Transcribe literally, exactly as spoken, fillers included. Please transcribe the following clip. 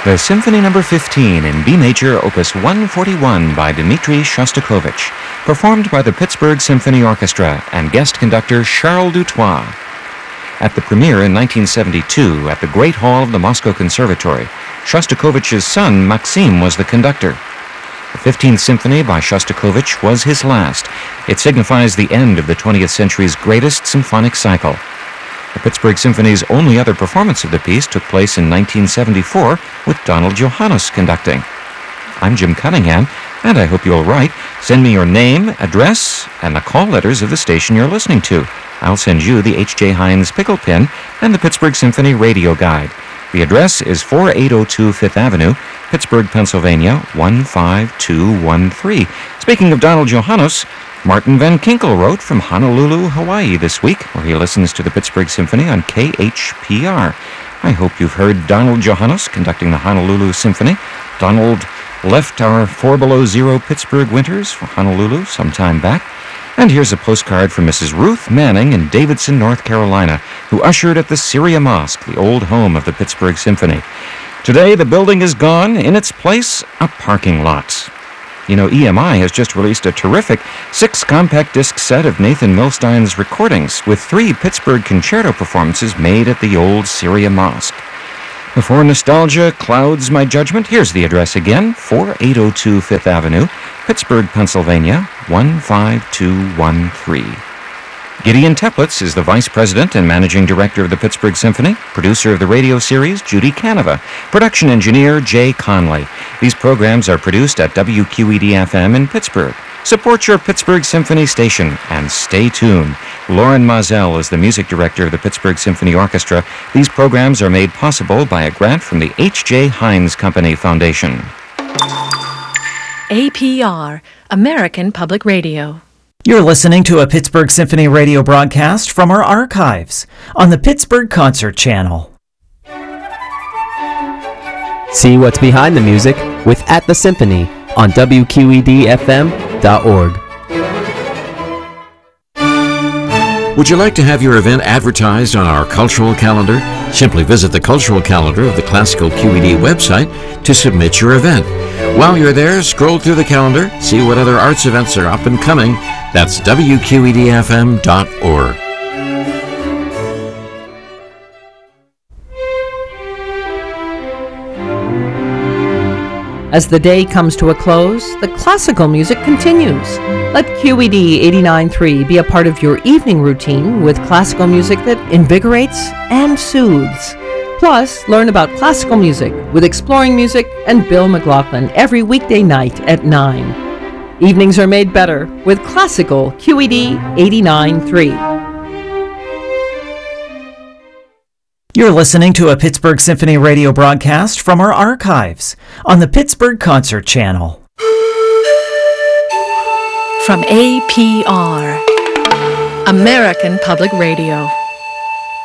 the Symphony Number fifteen in B Major, Opus one forty-one by Dmitri Shostakovich, performed by the Pittsburgh Symphony Orchestra and guest conductor Charles Dutoit. At the premiere in nineteen seventy-two at the Great Hall of the Moscow Conservatory, Shostakovich's son Maxim was the conductor. The fifteenth Symphony by Shostakovich was his last. It signifies the end of the twentieth century's greatest symphonic cycle. The Pittsburgh Symphony's only other performance of the piece took place in nineteen seventy-four with Donald Johannes conducting. I'm Jim Cunningham, and I hope you'll write. Send me your name, address, and the call letters of the station you're listening to. I'll send you the H J Heinz pickle pin and the Pittsburgh Symphony radio guide. The address is forty-eight oh two Fifth Avenue, Pittsburgh, Pennsylvania, one five two one three. Speaking of Donald Johannes, Martin Van Kinkel wrote from Honolulu, Hawaii this week, where he listens to the Pittsburgh Symphony on K H P R. I hope you've heard Donald Johannes conducting the Honolulu Symphony. Donald left our four below zero Pittsburgh winters for Honolulu some time back. And here's a postcard from Missus Ruth Manning in Davidson, North Carolina, who ushered at the Syria Mosque, the old home of the Pittsburgh Symphony. Today, the building is gone. In its place, a parking lot. You know, E M I has just released a terrific six-compact disc set of Nathan Milstein's recordings with three Pittsburgh concerto performances made at the old Syria Mosque. Before nostalgia clouds my judgment, here's the address again, forty-eight oh two Fifth Avenue, Pittsburgh, Pennsylvania, one five two one three. Gideon Teplitz is the Vice President and Managing Director of the Pittsburgh Symphony, producer of the radio series Judy Canova, production engineer Jay Conley. These programs are produced at W Q E D F M in Pittsburgh. Support your Pittsburgh Symphony station and stay tuned. Lauren Mazel is the music director of the Pittsburgh Symphony Orchestra. These programs are made possible by a grant from the H J Heinz Company Foundation. A P R, American Public Radio. You're listening to a Pittsburgh Symphony radio broadcast from our archives on the Pittsburgh Concert Channel. See what's behind the music with At the Symphony on W Q E D F M dot org. Would you like to have your event advertised on our cultural calendar? Simply visit the cultural calendar of the Classical Q E D website to submit your event. While you're there, scroll through the calendar, see what other arts events are up and coming. That's W Q E D F M dot org. As the day comes to a close, the classical music continues. Let Q E D eighty-nine point three be a part of your evening routine with classical music that invigorates and soothes. Plus, learn about classical music with Exploring Music and Bill McLaughlin every weekday night at nine. Evenings are made better with classical Q E D eighty-nine point three. You're listening to a Pittsburgh Symphony radio broadcast from our archives on the Pittsburgh Concert Channel. From A P R, American Public Radio.